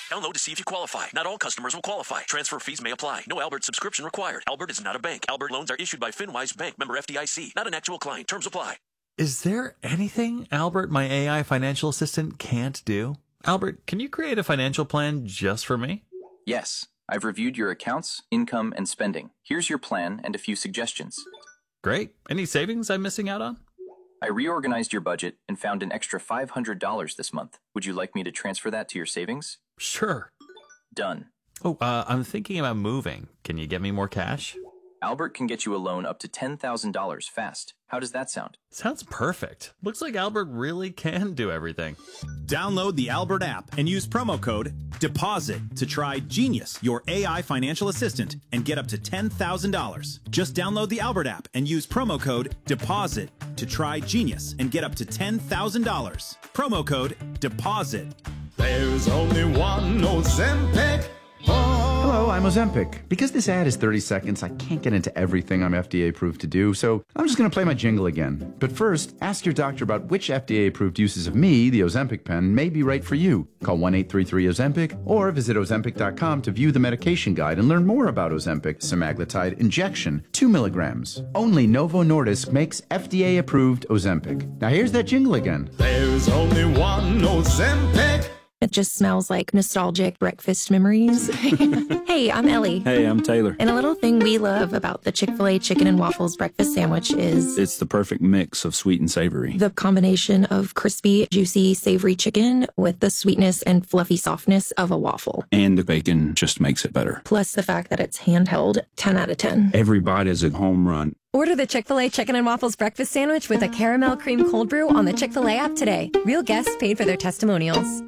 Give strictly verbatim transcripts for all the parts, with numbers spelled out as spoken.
Download to see if you qualify. Not all customers will qualify. Transfer fees may apply. No Albert subscription required. Albert is not a bank. Albert loans are issued by FinWise Bank, member F D I C. Not an actual client. Terms apply. Is there anything Albert, my A I financial assistant, can't do? Albert, can you create a financial plan just for me? Yes. I've reviewed your accounts, income, and spending. Here's your plan and a few suggestions. Great. Any savings I'm missing out on? I reorganized your budget and found an extra five hundred dollars this month. Would you like me to transfer that to your savings? Sure. Done. Oh, uh, I'm thinking about moving. Can you get me more cash? Albert can get you a loan up to ten thousand dollars fast. How does that sound? Sounds perfect. Looks like Albert really can do everything. Download the Albert app and use promo code DEPOSIT to try Genius, your A I financial assistant, and get up to ten thousand dollars. Just download the Albert app and use promo code DEPOSIT to try Genius and get up to ten thousand dollars. Promo code DEPOSIT. There's only one Ozempic. Oh. Hello, I'm Ozempic. Because this ad is thirty seconds, I can't get into everything I'm F D A approved to do, so I'm just going to play my jingle again. But first, ask your doctor about which F D A approved uses of me, the Ozempic pen, may be right for you. Call one eight three three Ozempic or visit Ozempic dot com to view the medication guide and learn more about Ozempic semaglutide injection, two milligrams. Only Novo Nordisk makes F D A approved Ozempic. Now here's that jingle again. There's only one Ozempic. It just smells like nostalgic breakfast memories. Hey, I'm Ellie. Hey, I'm Taylor. And a little thing we love about the Chick-fil-A chicken and waffles breakfast sandwich is... it's the perfect mix of sweet and savory. The combination of crispy, juicy, savory chicken with the sweetness and fluffy softness of a waffle. And the bacon just makes it better. Plus the fact that it's handheld, ten out of ten. Every bite is a home run. Order the Chick-fil-A Chicken and Waffles Breakfast Sandwich with a caramel cream cold brew on the Chick-fil-A app today. Real guests paid for their testimonials.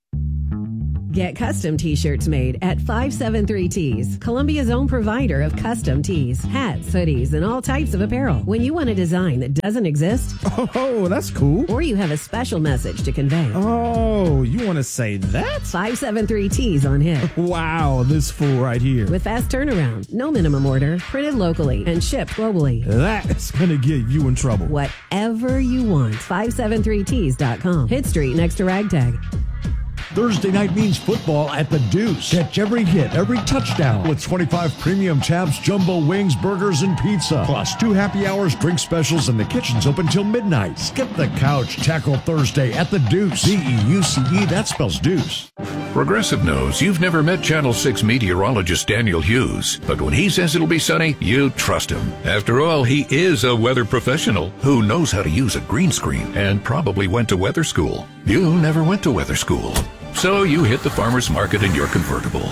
Get custom t-shirts made at five seven three Tees, Columbia's own provider of custom tees, hats, hoodies, and all types of apparel. When you want a design that doesn't exist, oh, that's cool. Or you have a special message to convey. Oh, you want to say that? five seven three Tees on hit. Wow, this fool right here. With fast turnaround, no minimum order, printed locally, and shipped globally. That's going to get you in trouble. Whatever you want, five seven three tees dot com. Hit Street next to Ragtag. Thursday night means football at the Deuce. Catch every hit, every touchdown with twenty-five premium tabs, jumbo wings, burgers, and pizza. Plus two happy hours, drink specials, and the kitchen's open till midnight. Skip the couch. Tackle Thursday at the Deuce. D E U C E, that spells Deuce. Progressive knows you've never met Channel six meteorologist Daniel Hughes, but when he says it'll be sunny, you trust him. After all, he is a weather professional who knows how to use a green screen and probably went to weather school. You never went to weather school. So you hit the farmer's market in your convertible.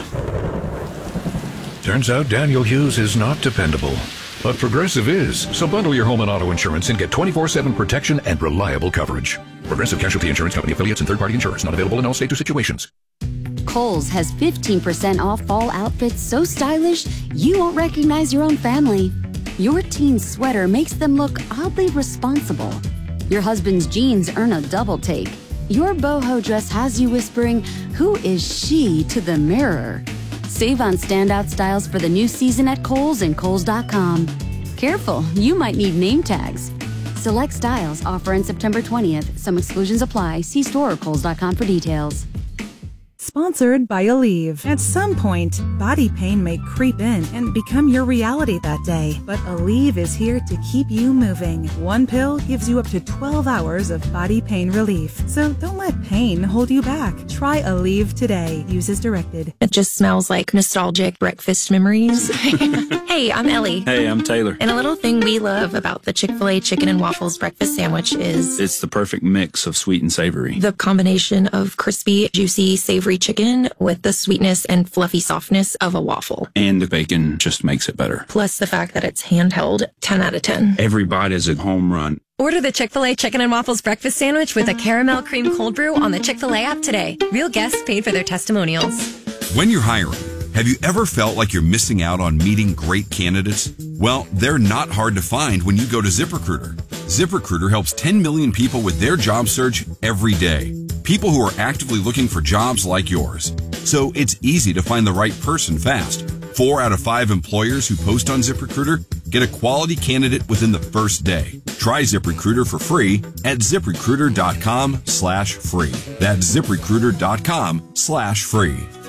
Turns out Daniel Hughes is not dependable, but Progressive is. So bundle your home and auto insurance and get twenty-four seven protection and reliable coverage. Progressive Casualty Insurance Company affiliates and third-party insurance not available in all states or situations. Kohl's has fifteen percent off fall outfits so stylish you won't recognize your own family. Your teen's sweater makes them look oddly responsible. Your husband's jeans earn a double take. Your boho dress has you whispering, "Who is she?" to the mirror. Save on standout styles for the new season at Kohl's and Kohl's dot com. Careful, you might need name tags. Select styles offer on September twentieth. Some exclusions apply. See store or Kohl's dot com for details. Sponsored by Aleve. At some point, body pain may creep in and become your reality that day. But Aleve is here to keep you moving. One pill gives you up to twelve hours of body pain relief. So don't let pain hold you back. Try Aleve today. Use as directed. It just smells like nostalgic breakfast memories. Hey, I'm Ellie. Hey, I'm Taylor. And a little thing we love about the Chick-fil-A Chicken and Waffles Breakfast Sandwich is... it's the perfect mix of sweet and savory. The combination of crispy, juicy, savory chicken with the sweetness and fluffy softness of a waffle. And the bacon just makes it better. Plus the fact that it's handheld, ten out of ten. Every bite is a home run. Order the Chick-fil-A Chicken and Waffles Breakfast Sandwich with a caramel cream cold brew on the Chick-fil-A app today. Real guests paid for their testimonials. When you're hiring, have you ever felt like you're missing out on meeting great candidates? Well, they're not hard to find when you go to ZipRecruiter. ZipRecruiter helps ten million people with their job search every day. People who are actively looking for jobs like yours. So it's easy to find the right person fast. Four out of five employers who post on ZipRecruiter get a quality candidate within the first day. Try ZipRecruiter for free at ZipRecruiter.com slash free. That's ZipRecruiter.com slash free.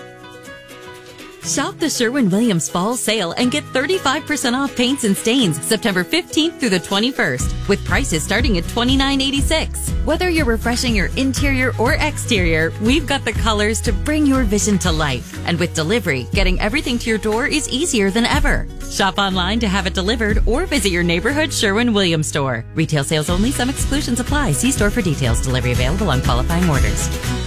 Shop the Sherwin-Williams Fall Sale and get thirty-five percent off paints and stains September fifteenth through the twenty-first, with prices starting at twenty-nine eighty-six. Whether you're refreshing your interior or exterior, we've got the colors to bring your vision to life. And with delivery, getting everything to your door is easier than ever. Shop online to have it delivered or visit your neighborhood Sherwin-Williams store. Retail sales only. Some exclusions apply. See store for details. Delivery available on qualifying orders.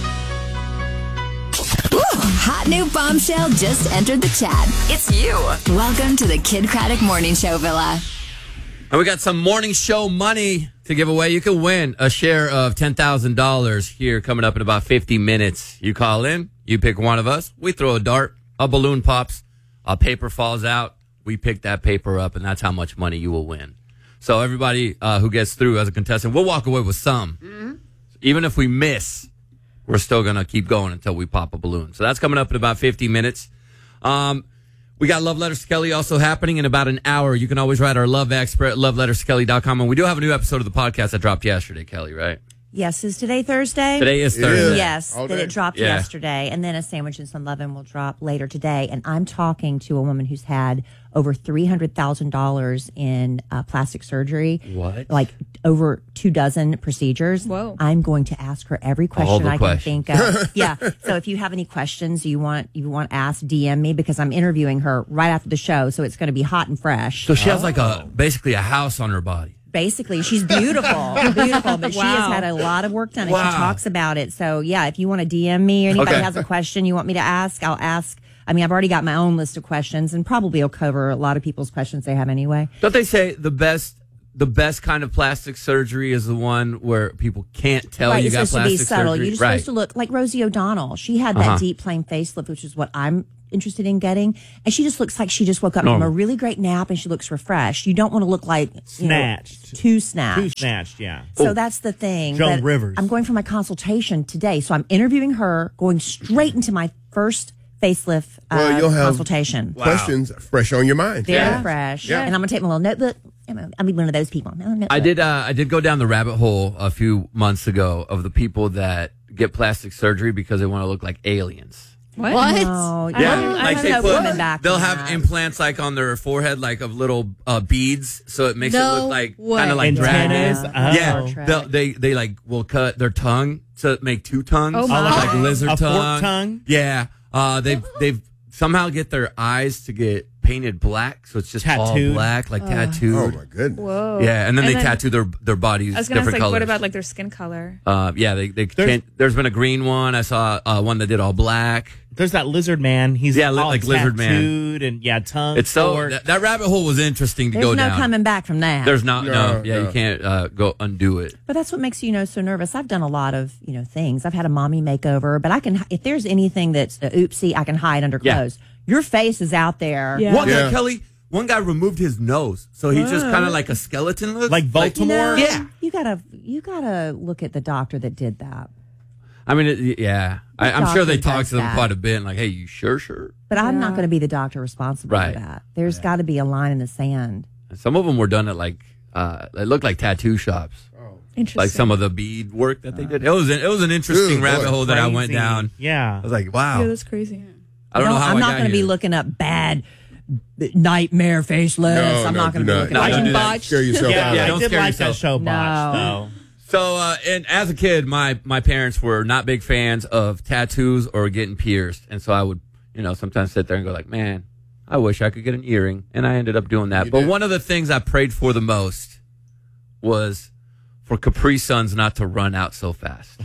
Ooh, hot new bombshell just entered the chat. It's you. Welcome to the Kid Craddock Morning Show Villa. And we got some morning show money to give away. You can win a share of ten thousand dollars here coming up in about fifty minutes. You call in, you pick one of us, we throw a dart, a balloon pops, a paper falls out, we pick that paper up, and that's how much money you will win. So everybody uh, who gets through as a contestant, we'll walk away with some. Mm-hmm. Even if we miss, we're still going to keep going until we pop a balloon. So that's coming up in about fifty minutes. Um, we got Love Letters to Kelly also happening in about an hour. You can always write our love expert at love letters to kelly dot com. And we do have a new episode of the podcast that dropped yesterday, Kelly, right? Yes, is today Thursday? Today is Thursday. Yes, that it dropped Yeah. yesterday. And then A Sandwich and Some Lovin' will drop later today. And I'm talking to a woman who's had over three hundred thousand dollars in uh, plastic surgery. What? Like over two dozen procedures. Whoa. I'm going to ask her every All question the I questions. can think of. Yeah. So if you have any questions you want you want asked, D M me because I'm interviewing her right after the show. So it's going to be hot and fresh. So she has like a basically a house on her body. Basically, she's beautiful, beautiful, but she has Wow. had a lot of work done, and Wow. she talks about it. So, yeah, if you want to D M me or anybody Okay. has a question you want me to ask, I'll ask. I mean, I've already got my own list of questions, and probably will cover a lot of people's questions they have anyway. Don't they say the best the best kind of plastic surgery is the one where people can't tell right, you it's got supposed to be plastic subtle. surgery? You're just right. supposed to look like Rosie O'Donnell. She had that Uh-huh. deep, plain facelift, which is what I'm interested in getting, and she just looks like she just woke up from Normal. a really great nap, and she looks refreshed. You don't want to look like you know, Snatched. too snatched. Too snatched, yeah. So that's the thing. Joan but Rivers. I'm going for my consultation today. So I'm interviewing her, going straight into my first facelift uh, Well, you'll have consultation. questions fresh on your mind. Very Yeah. fresh. Yeah. And I'm going to take my little notebook. I'll be one of those people. I did. Uh, I did go down the rabbit hole a few months ago of the people that get plastic surgery because they want to look like aliens. What? What? No, Yeah, I don't- I like don't they know put, coming back they'll from have that. implants like on their forehead, like of little uh, beads, so it makes it No look like way. kind of like Antennas? dragons. Oh. Yeah, Star they'll- they they like will cut their tongue to make two tongues, Oh, my. like lizard A forked tongue. tongue? Yeah, uh, they've they've somehow get their eyes to get painted black, so it's just all Tattooed? black, like Oh. tattooed. Oh my goodness. Whoa. Yeah, and then And they then- tattoo their their bodies I was gonna ask, different like, colors. what about like their skin color? Uh, yeah, they they There's- can't. There's been a green one. I saw uh, one that did all black. There's that lizard man. He's Yeah, li- all like lizard man. tattooed and yeah, tongue. It's so forked. that, that rabbit hole was interesting to There's go no down. coming back from that. There's not no, No, yeah, no. you can't uh, go undo it. But that's what makes you know so nervous. I've done a lot of you know things. I've had a mommy makeover, but I can if there's anything that's a oopsie, I can hide under Yeah. clothes. Your face is out there. Yeah. One guy, Yeah. Kelly, one guy removed his nose, so he just kind of like a skeleton look, Like You Baltimore? know, Yeah. you gotta you gotta look at the doctor that did that. I mean, it, yeah, I, I'm sure they doctor talk does to them that. quite a bit. And like, hey, you sure, sure? But I'm not Yeah. going to be the doctor responsible Right. for that. There's got to be a line in the sand. Some of them were done at like, uh, it looked like tattoo shops, Interesting. like some of the bead work that they did. It was an, it was an interesting Ooh, rabbit boy. hole that I went Crazy. down. Yeah. I was like, wow, Yeah, that's crazy. I don't know how I'm I not got going to be here. looking up bad nightmare facelifts. No, I'm no, not going do to be not. looking No, at don't that. do that. Botched. Scare yourself Yeah, out. Yeah, I don't did scare like yourself. that show, No. Botched, though. So, uh, and as a kid, my, my parents were not big fans of tattoos or getting pierced. And so I would, you know, sometimes sit there and go like, man, I wish I could get an earring. And I ended up doing that. You But did? one of the things I prayed for the most was for Capri Suns not to run out so fast.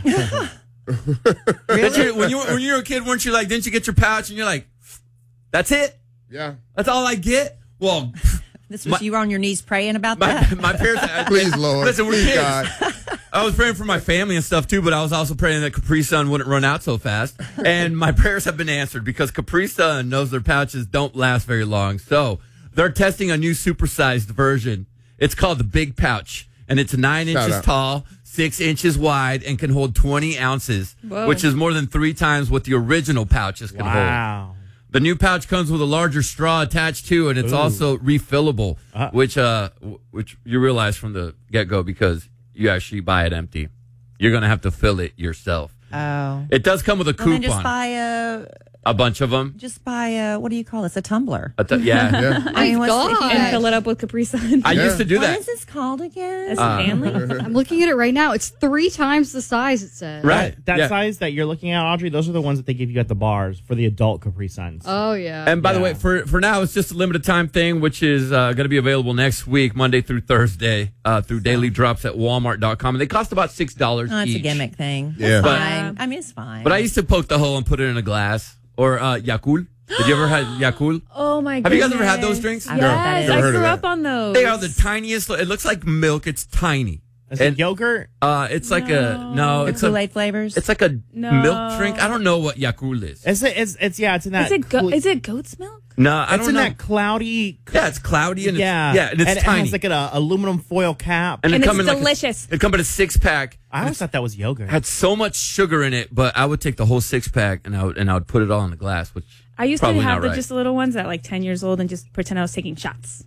Didn't you- when, you, were- when you were a kid, weren't you like, didn't you get your pouch and you're like, that's it? Yeah. That's all I get? Well, This was My- you were on your knees praying about my, that. my parents, I- Please, Lord. Listen, we're Please, kids. God. I was praying for my family and stuff too, but I was also praying that Capri Sun wouldn't run out so fast. And my prayers have been answered because Capri Sun knows their pouches don't last very long. So they're testing a new supersized version. It's called the Big Pouch, and it's nine Shout inches out. tall, six inches wide, and can hold twenty ounces, Whoa. which is more than three times what the original pouches can hold. Wow. The new pouch comes with a larger straw attached to it. It's Ooh. also refillable, Uh. which uh, w- which you realize from the get go because you actually buy it empty. You're gonna have to fill it yourself. Oh. It does come with a Well, then coupon. just buy a A bunch of them. Just buy a, what do you call this? A tumbler. A t- yeah. yeah. I mean, what's the, And fill it up with Capri Sun. I used to do What that. is this called again? A Stanley? I'm looking at it right now. It's three times the size, it says. Right. That Yeah. size that you're looking at, Audrey, those are the ones that they give you at the bars for the adult Capri Suns. Oh, yeah. And by the Yeah. way, for for now, it's just a limited time thing, which is uh, going to be available next week, Monday through Thursday, uh, through daily drops at walmart dot com. And they cost about six dollars Oh, it's each. a gimmick thing. Yeah. It's But- fine. I mean, it's fine. But I used to poke the hole and put it in a glass. Or uh, Yakult. Did you ever have Yakult? Oh my god! Have you guys ever had those drinks? I don't know what that Yes, is. I Never heard grew of up that. on those. They are the tiniest. It looks like milk. It's tiny. Is And- it yogurt? Uh, it's like a no. The It's a, Kool-Aid flavors. It's like a No. milk drink. I don't know what Yakult is. Is it? It's, it's yeah. It's in that. Is it go- cle- is it goat's milk? No, I it's don't in know. that cloudy. Yeah, it's cloudy and yeah, it's, yeah, and it's it tiny. has like an uh, aluminum foil cap. And it it's come in like a- delicious. it come in a six pack. I always thought that was yogurt. Had so much sugar in it, but I would take the whole six pack and I would and I would put it all in the glass, which I used to probably have not the right. just the little ones at like ten years old and just pretend I was taking shots.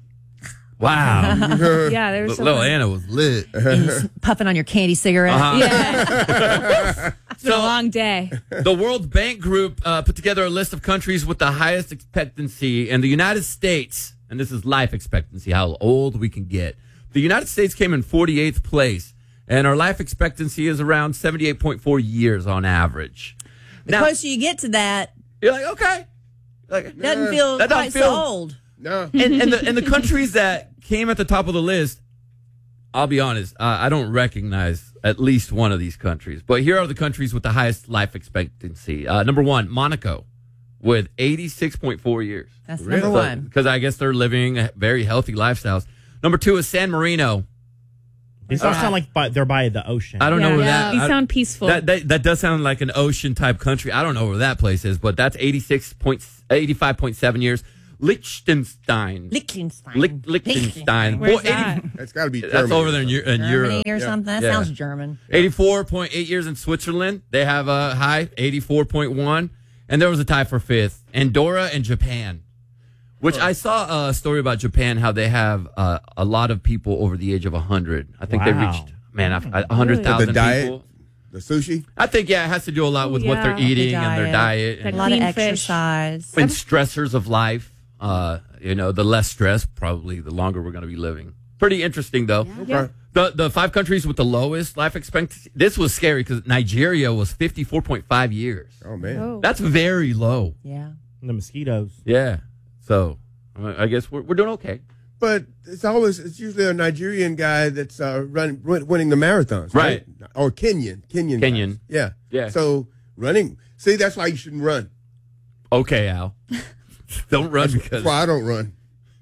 Wow. Yeah, they were so Little fun. Anna was lit. And s- puffing on your candy cigarette. Uh-huh. Yeah. It's been a So- long day. The World Bank Group uh, put together a list of countries with the highest expectancy, and the United States, and this is life expectancy, how old we can get. The United States came in forty-eighth place, and our life expectancy is around seventy-eight point four years on average. The Now, closer you get to that, you're like, okay. Like, doesn't feel that quite don't feel, so old. No. and, and, the, and the countries that came at the top of the list, I'll be honest, uh, I don't recognize at least one of these countries. But here are the countries with the highest life expectancy. Uh, number one, Monaco, with eighty-six point four years. That's number one. Because I guess they're living very healthy lifestyles. Number two is San Marino. These don't sound like by, they're by the ocean. I don't know Yeah, where yeah. that. These I- sound peaceful. That, that that does sound like an ocean type country. I don't know where that place is, but that's eighty-six point eighty-five point seven years. Liechtenstein. Liechtenstein. Lich- Liechtenstein. Where's Boy, that? eighty That's got to be That's Germany. over there in, Eu- in Germany Europe. or something. That Yeah. sounds German. eighty-four point eight years in Switzerland. They have a high, eighty-four point one. And there was a tie for fifth. Andorra and Japan. Which I saw a story about Japan, how they have uh, a lot of people over the age of one hundred. I think they Wow. reached, man, one hundred thousand The diet? people. The sushi? I think, yeah, it has to do a lot with what they're yeah. eating The and their diet. A And, lot of Clean fish. exercise. and stressors of life. Uh, you know, the less stress, probably the longer we're going to be living. Pretty interesting, though. Okay. The the five countries with the lowest life expectancy. This was scary because Nigeria was fifty-four point five years. Oh, man. Oh. That's very low. Yeah. The mosquitoes. Yeah. So uh, I guess we're we're doing okay. But it's always, it's usually a Nigerian guy that's uh, running, win- winning the marathons. Right. Or Kenyan. Kenyan. Kenyan. guys. Yeah. Yeah. So running, see, that's why you shouldn't run. Okay, Al. Don't run That's because why I don't run.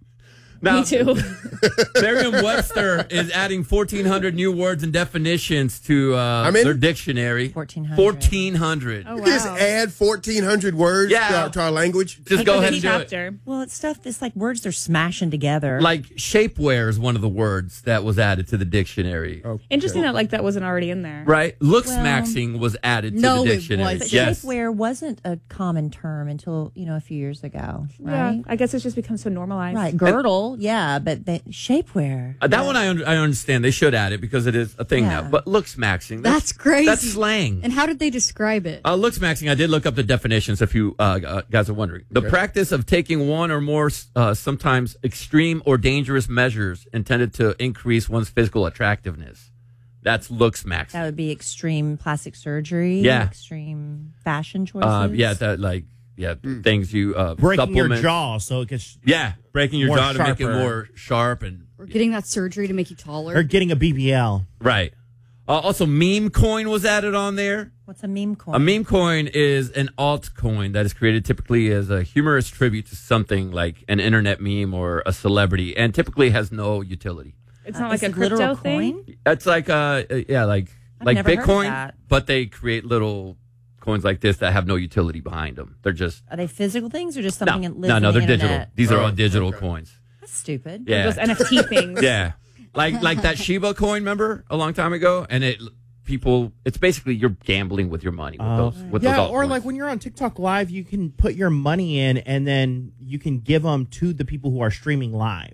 now, Me too. Merriam-Webster is adding fourteen hundred new words and definitions to uh, How many? their dictionary. fourteen hundred. fourteen hundred. Oh, You just wow. add fourteen hundred words Yeah. to, our, to our language. Just go Like ahead a and do it. chapter. Well, it's stuff that's like words they're smashing together. Like shapewear is one of the words that was added to the dictionary. Okay. Interesting that like that wasn't already in there. Right? Looks Well, maxing was added to no, the it dictionary. wasn't. but Yes. shapewear wasn't a common term until, you know, a few years ago, Yeah, right? I guess it's just become so normalized. Right. Girdle, yeah, but the shapewear. Uh, that one I, un- I understand. They should add it because it is a thing Yeah. now. But looks maxing. That's crazy. That's slang. And how did they describe it? Uh, looks maxing. I did look up the definitions if you uh, uh, guys are wondering. The practice of taking one or more, uh, sometimes extreme or dangerous measures intended to increase one's physical attractiveness. That's looks maxing. That would be extreme plastic surgery. Yeah. Extreme fashion choices. Uh, yeah, that like yeah things you uh, Breaking your supplements. jaw so it gets. Yeah, breaking your More jaw to make it sharper. more sharp and Or getting that surgery to make you taller? Or getting a B B L. right. Uh, also, meme coin was added on there. What's a meme coin? A meme coin is an altcoin that is created typically as a humorous tribute to something like an internet meme or a celebrity, and typically has no utility. It's Uh, not like is a it literal crypto coin? thing. It's like uh uh, yeah like I've like never heard of Bitcoin, that. but they create little coins like this that have no utility behind them. They're just Are they physical things or just no something that lives no no on they're the digital. internet? These are Oh, all digital okay. coins. That's stupid. Yeah. Those N F T things. Yeah, like like that Shiba coin. Remember a long time ago, and it people. It's basically you're gambling with your money with Uh, those with yeah, those or altcoins. like when you're on TikTok Live, you can put your money in and then you can give them to the people who are streaming live.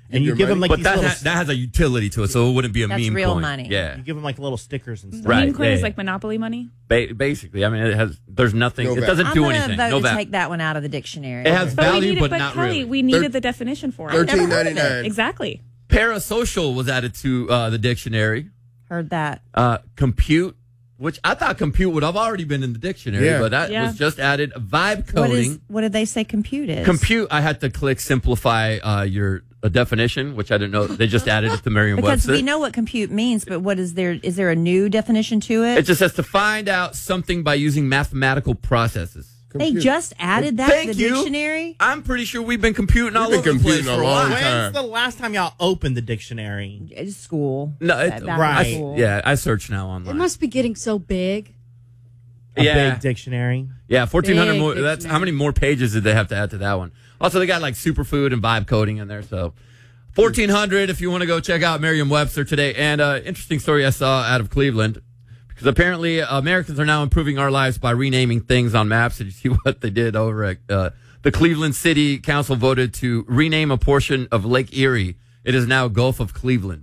And you your give them money. like But these that, little, ha- that has a utility to it, so it wouldn't be a That's meme real coin. money. Yeah, you give them like little stickers and stuff. Right. Meme coin yeah, is yeah. like Monopoly money. Ba- basically, I mean, it has. There's nothing. No it value. doesn't I'm do gonna anything. vote No to value. take that one out of the dictionary. It has But we value, needed, but but not Kelly, really. we needed the definition for it. Thirteen heard ninety of it. nine. Exactly. Parasocial was added to uh, the dictionary. Heard that. Uh, compute, which I thought compute would have already been in the dictionary, Yeah. but that Yeah. was just added. Vibe What coding. is? What did they say? Compute is. Compute, I had to click simplify uh, your a definition, which I didn't know. They just added it to Merriam-Webster. Because we know what compute means, but what is there? Is there a new definition to it? It just says to find out something by using mathematical processes. They just added that Thank to the you. dictionary? I'm pretty sure we've been computing all been over the place computing a for a long while. time. When's the last time y'all opened the dictionary? It's school. No, it, Back in right. school. yeah, I search now It online. must be getting so big. A Yeah. big dictionary. Yeah, fourteen hundred Big more. That's dictionary. how many more pages did they have to add to that one? Also, they got like superfood and vibe coding in there. So fourteen hundred if you want to go check out Merriam-Webster today. And uh, interesting story I saw out of Cleveland, because apparently Americans are now improving our lives by renaming things on maps. Did you see what they did over at uh, the Cleveland City Council voted to rename a portion of Lake Erie? It is now Gulf of Cleveland.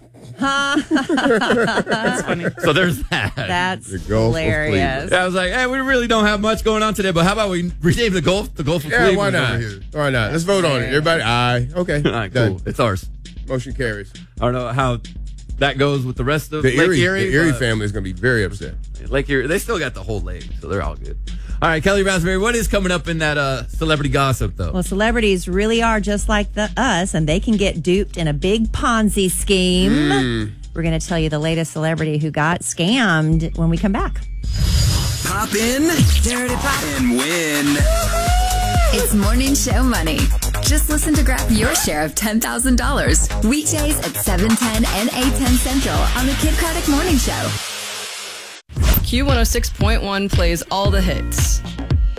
That's funny. So there's that. That's The Gulf of hilarious. Yeah, I was like, hey, we really don't have much going on today, but how about we rename the Gulf the Gulf of Yeah, Cleveland why not? over here? Why not? Let's vote on it. Everybody, aye. Okay. All right, Done. cool. It's ours. Motion carries. I don't know how that goes with the rest of The Lake Erie, Erie. the Erie but family is going to be very upset. Lake Erie, they still got the whole lake, so they're all good. All right, Kelly Raspberry, what is coming up in that uh, celebrity gossip, though? Well, celebrities really are just like the us, and they can get duped in a big Ponzi scheme. Mm. We're going to tell you the latest celebrity who got scammed when we come back. Pop in, dirty pop, and win. It's Morning Show Money. Just listen to grab your share of ten thousand dollars. Weekdays at seven ten and eight ten Central on the Kid Craddock Morning Show. Q one oh six point one plays all the hits.